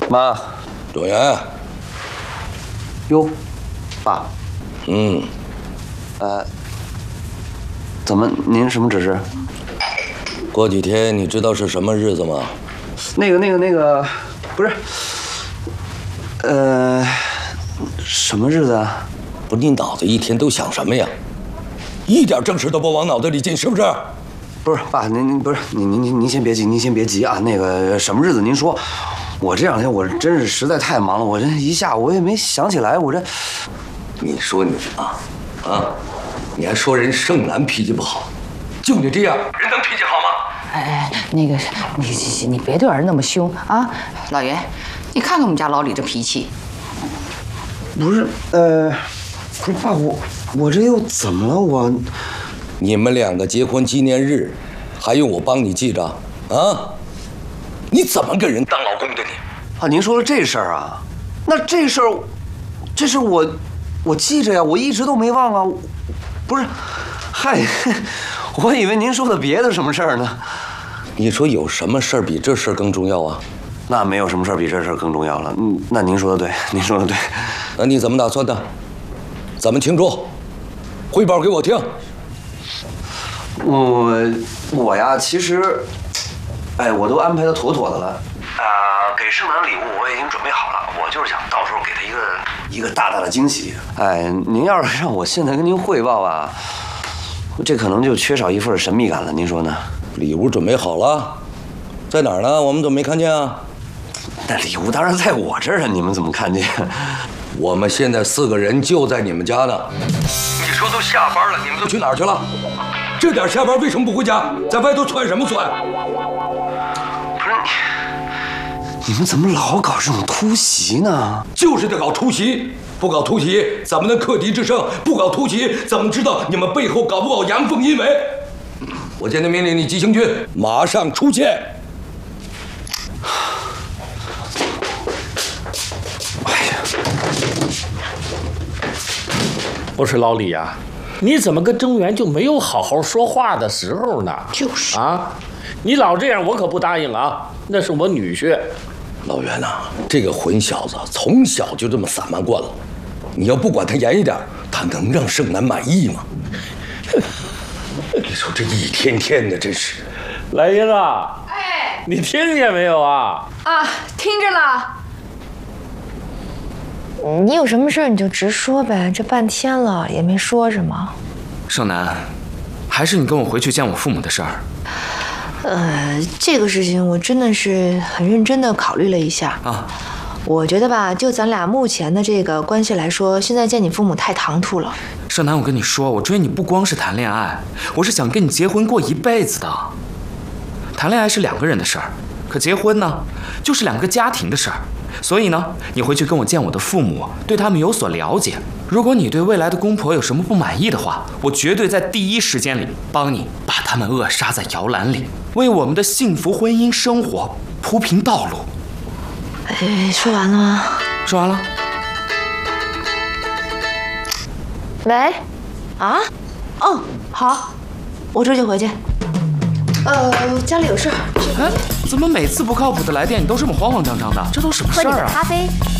妈， 状元。 哟，爸。怎么？您什么指示？ 过几天你知道是什么日子吗？ 那个，不是，什么日子啊？ 不是你脑子一天都想什么呀？一点正事都不往脑子里进，是不是？ 不是，爸，您先别急，您先别急啊。那个什么日子您说？我这两天我真是实在太忙了，我这一下午我也没想起来，我这。 你说你你还说人盛楠脾气不好，就你这样，人能脾气好吗？ 哎，那个，你别对儿那么凶啊，老袁，你看看我们家老李这脾气。 不是，爸，我这又怎么了？我， 你们两个结婚纪念日，还用我帮你记着啊？你怎么给人当老公的你？ 啊，您说了这事儿啊？那这事儿，我记着呀，我一直都没忘啊。不是，嗨，我以为您说的别的什么事儿呢。 你说有什么事儿比这事儿更重要啊？ 那没有什么事儿比这事儿更重要了。那您说的对，您说的对。 那你怎么打算的？怎么庆祝？汇报给我听。 我呀，其实，我都安排的妥妥的了。给盛楠礼物我已经准备好了，我就是想到时候给他一个大大的惊喜。您要是让我现在跟您汇报啊，这可能就缺少一份神秘感了，您说呢？ 礼物准备好了，在哪儿呢？我们怎么没看见啊？ 那礼物当然在我这儿啊，你们怎么看见？ 我们现在4个人就在你们家呢。你说都下班了，你们都去哪儿去了？这点下班为什么不回家？在外头窜什么窜？ 不是你们怎么老搞这种突袭呢？ 就是得搞突袭，不搞突袭怎么能克敌制胜？不搞突袭怎么知道你们背后搞不搞阳奉阴违？我现在命令你急行军，马上出现。 不是老李呀，你怎么跟郑源就没有好好说话的时候呢？ 就是啊，你老这样我可不答应啊，那是我女婿。 老袁呐，这个混小子从小就这么散漫惯了，你要不管他严一点，他能让盛楠满意吗？你说这一天天的，真是。 来英啊，你听见没有啊？ 啊，听着了。 你有什么事你就直说呗，这半天了也没说什么。 盛楠，还是你跟我回去见我父母的事儿。 这个事情我真的是很认真的考虑了一下啊。我觉得吧，就咱俩目前的这个关系来说，现在见你父母太唐突了。 盛楠，我跟你说，我追你不光是谈恋爱，我是想跟你结婚过一辈子的。谈恋爱是2个人的事儿，可结婚呢，就是2个家庭的事儿。所以呢，你回去跟我见我的父母，对他们有所了解。如果你对未来的公婆有什么不满意的话，我绝对在第一时间里帮你把他们扼杀在摇篮里，为我们的幸福婚姻生活铺平道路。 说完了吗？ 说完了。 喂，啊？哦，好，我这就回去。家里有事。 哎，怎么每次不靠谱的来电你都这么慌慌张张的？这都什么事儿啊？ 喝你的咖啡。